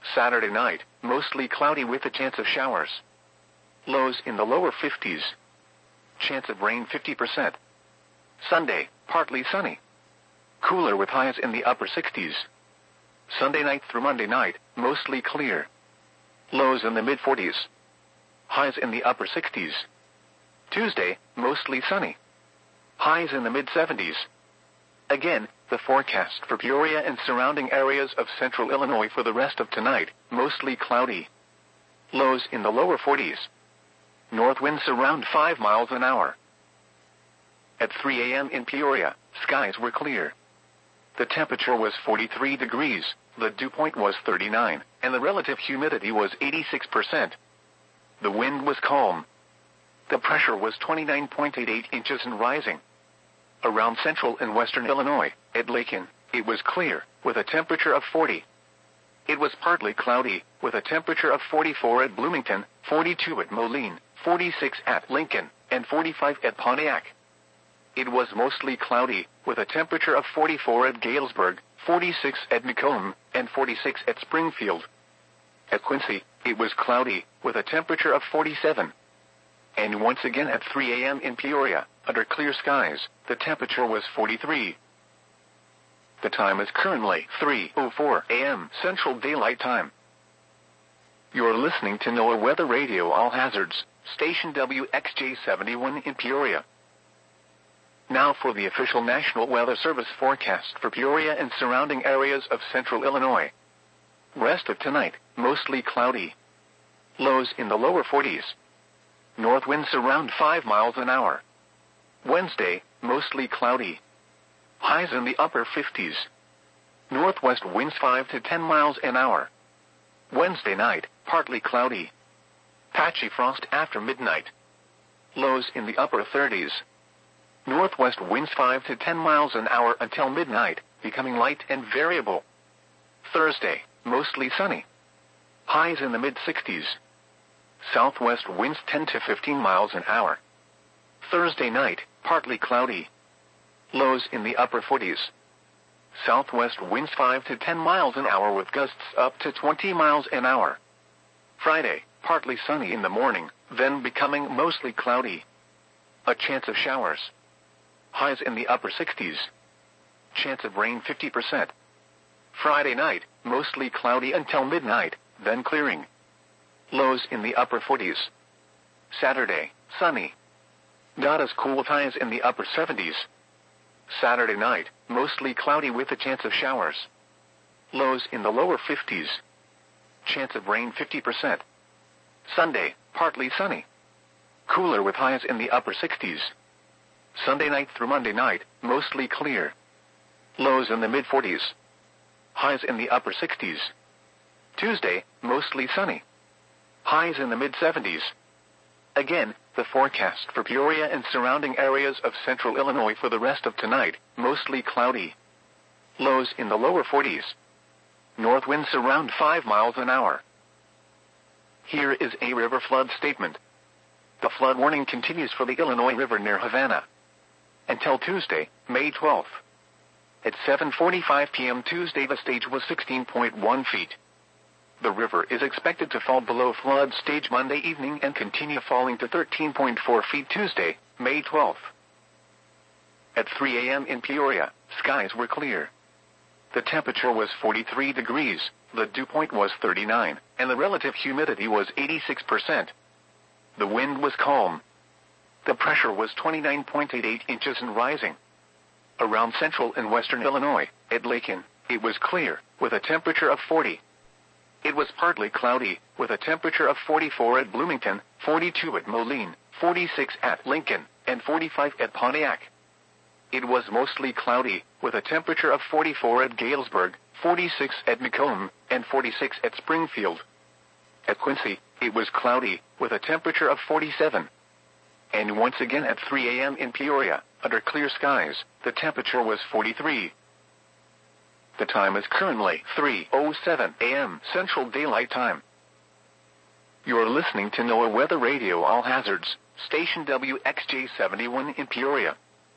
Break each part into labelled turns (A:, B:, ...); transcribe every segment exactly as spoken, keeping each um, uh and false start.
A: Saturday night, mostly cloudy with a chance of showers. Lows in the lower fifties. Chance of rain fifty percent. Sunday, partly sunny. Cooler with highs in the upper sixties. Sunday night through Monday night, mostly clear. Lows in the mid forties. Highs in the upper sixties. Tuesday, mostly sunny. Highs in the mid seventies. Again, the forecast for Peoria and surrounding areas of central Illinois for the rest of tonight, mostly cloudy. Lows in the lower forties. North winds around five miles an hour. At three a.m. in Peoria, skies were clear. The temperature was forty-three degrees, the dew point was thirty-nine, and the relative humidity was eighty-six percent. The wind was calm. The pressure was twenty-nine point eight eight inches and rising. Around central and western Illinois, at Lincoln, it was clear, with a temperature of forty. It was partly cloudy, with a temperature of forty-four at Bloomington, forty-two at Moline, forty-six at Lincoln, and forty-five at Pontiac. It was mostly cloudy, with a temperature of forty-four at Galesburg, forty-six at Macomb, and forty-six at Springfield. At Quincy, it was cloudy, with a temperature of forty-seven. And once again at three a.m. in Peoria, under clear skies, the temperature was forty-three. The time is currently three oh four a.m. Central Daylight Time. You're listening to NOAA Weather Radio All Hazards, station W X J seventy-one in Peoria. Now for the official National Weather Service forecast for Peoria and surrounding areas of central Illinois. Rest of tonight, mostly cloudy. Lows in the lower forties. North winds around five miles an hour. Wednesday, mostly cloudy. Highs in the upper fifties. Northwest winds five to ten miles an hour. Wednesday night, partly cloudy. Patchy frost after midnight. Lows in the upper thirties. Northwest winds five to ten miles an hour until midnight, becoming light and variable. Thursday, mostly sunny. Highs in the mid sixties. Southwest winds ten to fifteen miles an hour. Thursday night, partly cloudy. Lows in the upper forties. Southwest winds five to ten miles an hour with gusts up to twenty miles an hour. Friday, partly sunny in the morning, then becoming mostly cloudy. A chance of showers. Highs in the upper sixties. Chance of rain fifty percent. Friday night, mostly cloudy until midnight, then clearing. Lows in the upper forties. Saturday, sunny. Not as cool with highs in the upper seventies. Saturday night, mostly cloudy with a chance of showers. Lows in the lower fifties. Chance of rain fifty percent. Sunday, partly sunny. Cooler with highs in the upper sixties. Sunday night through Monday night, mostly clear. Lows in the mid forties. Highs in the upper sixties. Tuesday, mostly sunny. Highs in the mid seventies. Again, the forecast for Peoria and surrounding areas of central Illinois for the rest of tonight, mostly cloudy. Lows in the lower forties. North winds around five miles an hour. Here is a river flood statement. The flood warning continues for the Illinois River near Havana until Tuesday, May twelfth. At seven forty-five p.m. Tuesday, the stage was sixteen point one feet. The river is expected to fall below flood stage Monday evening and continue falling to thirteen point four feet Tuesday, May twelfth. At three a.m. in Peoria, skies were clear. The temperature was forty-three degrees, the dew point was thirty-nine, and the relative humidity was eighty-six percent. The wind was calm. The pressure was twenty-nine point eight eight inches and rising. Around central and western Illinois, at Lincoln, it was clear, with a temperature of forty. It was partly cloudy, with a temperature of forty-four at Bloomington, forty-two at Moline, forty-six at Lincoln, and forty-five at Pontiac. It was mostly cloudy, with a temperature of forty-four at Galesburg, forty-six at Macomb, and forty-six at Springfield. At Quincy, it was cloudy, with a temperature of forty-seven. And once again at three a.m. in Peoria, under clear skies, the temperature was forty-three. The time is currently three oh seven a.m. Central Daylight Time. You're listening to NOAA Weather Radio All Hazards, station W X J seventy-one in Peoria.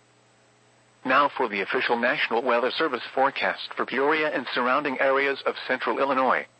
A: Now for the official National Weather Service forecast for Peoria and surrounding areas of central Illinois.